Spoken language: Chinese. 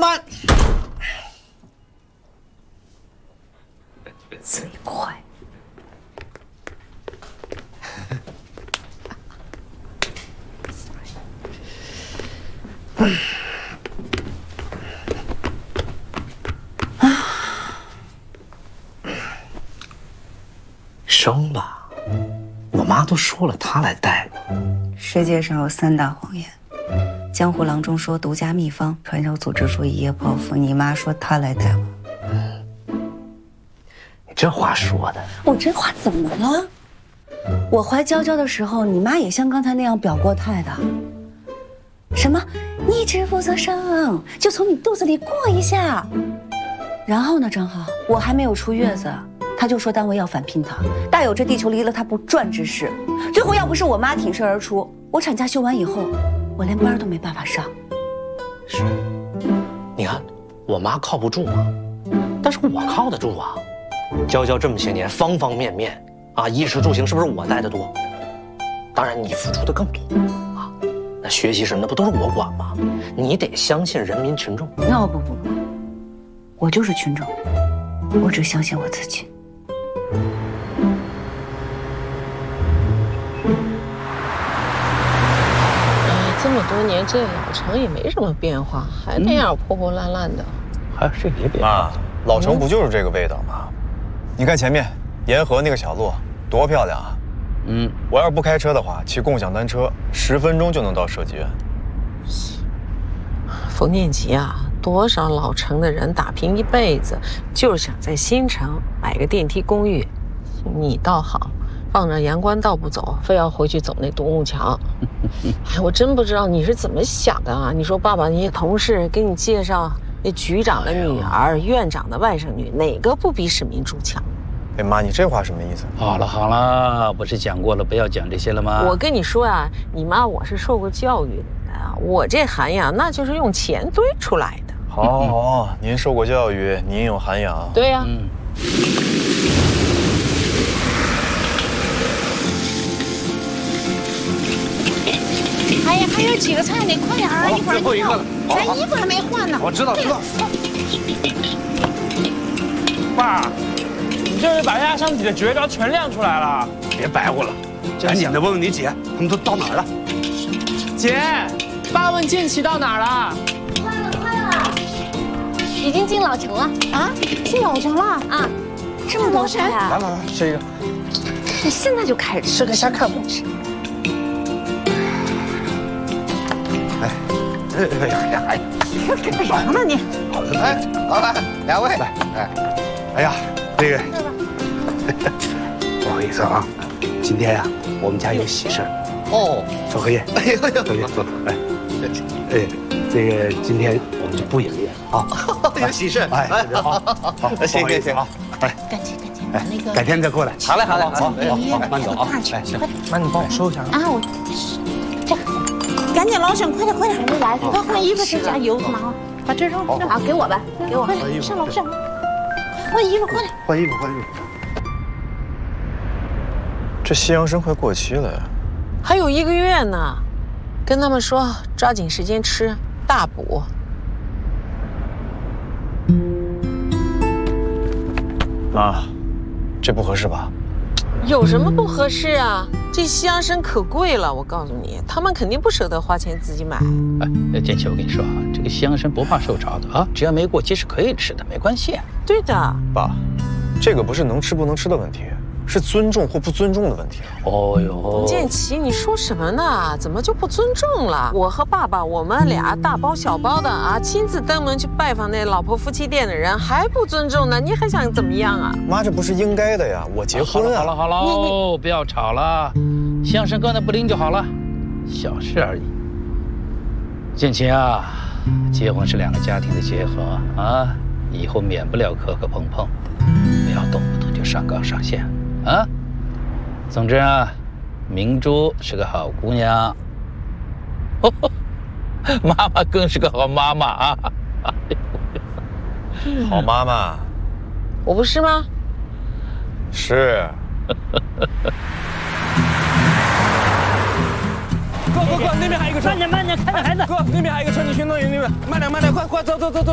妈， 嘴快。 生吧，我妈都说了，她来带我。 世界上有3大谎言：江湖郎中说独家秘方，传销组织说一夜暴富，你妈说她来带我。 你这话说的， 我这话怎么了？我怀娇娇的时候，你妈也像刚才那样表过态的。什么？你只负责生，就从你肚子里过一下。然后呢，张浩，我还没有出月子，他就说单位要返聘他，大有这地球离了他不转之势。最后要不是我妈挺身而出，我产假休完以后，我连班都没办法上。 是，你看我妈靠不住啊，但是我靠得住啊。娇娇这么些年，方方面面啊，衣食住行是不是我带的多？当然你付出的更多啊。那学习什么的不都是我管吗？你得相信人民群众。 哦不，我就是群众，我只相信我自己。 这么多年，这老城也没什么变化，还那样破破烂烂的。 还有这别变妈，老城不就是这个味道吗？你看前面沿河那个小路多漂亮啊！我要是不开车的话，骑共享单车10分钟就能到设计院。 冯念吉啊，多少老城的人打拼一辈子，就是想在新城买个电梯公寓。你倒好，放着阳关道不走，非要回去走那独木桥。哎，我真不知道你是怎么想的啊！你说爸爸那些同事给你介绍那局长的女儿、院长的外甥女，哪个不比史明珠强？ 哎妈，你这话什么意思？ 好了，不是讲过了，不要讲这些了吗？ 我跟你说啊，你妈我是受过教育的啊，我这涵养那就是用钱堆出来的。 好，您受过教育，您有涵养。 对呀。 哎呀，还有几个菜呢，快点儿，一会儿就到。咱衣服还没换呢。 我知道。爸，你这是把压箱底的绝招全亮出来了。 别白活了，赶紧的问问你姐，他们都到哪儿了？ 姐，爸问建奇到哪儿了？ 快了，已经进老城了啊！进老城了啊！这么多菜啊！ 来，吃一个。 你现在就开始吃， 个瞎看不吃。 哎，干什么呢你？ 哎，老板，2位来，哎呀，这个不好意思啊，今天呀，我们家有喜事哦，做荷叶，做叶做，这个今天我们就不营业啊， 有喜事， 哎，好，行，哎， 赶紧把那个， 改天再过来， 好嘞， 慢走啊， 哎，行， 妈，你帮我收一下啊， 我这。赶紧老沈，快点，还没来，快换衣服去，加油，忙，把这扔啊，给我吧，给我，快点，上楼，换衣服，快点， 换衣服。 这西洋参快过期了呀， 还有1个月呢，跟他们说抓紧时间吃，大补。 妈，这不合适吧？ 有什么不合适啊？这西洋参可贵了，我告诉你，他们肯定不舍得花钱自己买。 哎，建奇，我跟你说啊，这个西洋参不怕受潮的啊，只要没过期是可以吃的，没关系。 对的， 爸，这个不是能吃不能吃的问题，是尊重或不尊重的问题。 哦哟， 建奇，你说什么呢？怎么就不尊重了？我和爸爸，我们俩大包小包的啊，亲自登门去拜访那老婆夫妻店的人，还不尊重呢？你还想怎么样啊？ 妈，这不是应该的呀！我结婚啊！ 好了，不要吵了，西洋参刚才不淋就好了，小事而已。建奇啊，结婚是2个家庭的结合啊，以后免不了磕磕碰碰，不要动不动就上纲上线啊。总之啊，明珠是个好姑娘，妈妈更是个好妈妈啊！ 好妈妈， 我不是吗？ 是。 哥，那边还有一个车， 慢点，看着孩子。 哥，那边还有一个车，你去弄那边，慢点，快走。